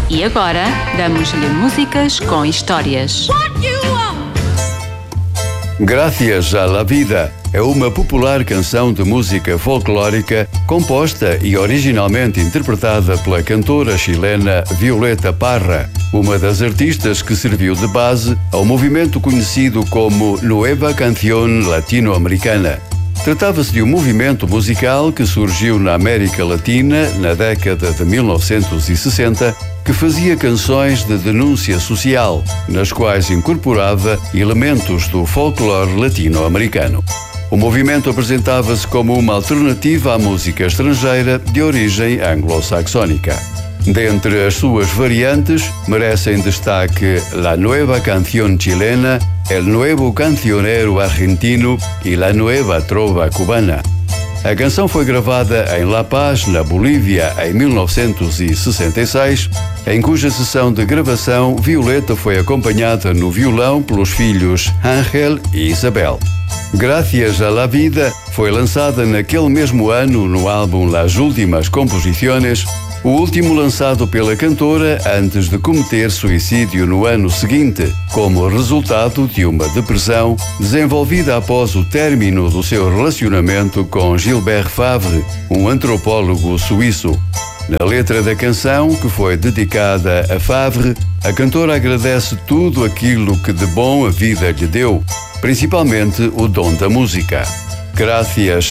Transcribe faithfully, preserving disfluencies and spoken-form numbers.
E agora, damos-lhe músicas com histórias. Gracias a la Vida é uma popular canção de música folclórica composta e originalmente interpretada pela cantora chilena Violeta Parra, uma das artistas que serviu de base ao movimento conhecido como Nueva Canción Latino-Americana. Tratava-se de um movimento musical que surgiu na América Latina na década de mil novecentos e sessenta, que fazia canções de denúncia social, nas quais incorporava elementos do folclore latino-americano. O movimento apresentava-se como uma alternativa à música estrangeira de origem anglo-saxónica. Dentre as suas variantes, merecem destaque La Nueva Canción Chilena, El Nuevo Cancionero Argentino e La Nueva Trova Cubana. A canção foi gravada em La Paz, na Bolívia, em mil novecentos e sessenta e seis, em cuja sessão de gravação Violeta foi acompanhada no violão pelos filhos Ángel e Isabel. Gracias a la Vida foi lançada naquele mesmo ano no álbum Las Últimas Composiciones, o último lançado pela cantora antes de cometer suicídio no ano seguinte, como resultado de uma depressão desenvolvida após o término do seu relacionamento com Gilbert Favre, um antropólogo suíço. Na letra da canção, que foi dedicada a Favre, a cantora agradece tudo aquilo que de bom a vida lhe deu, principalmente o dom da música. Gracias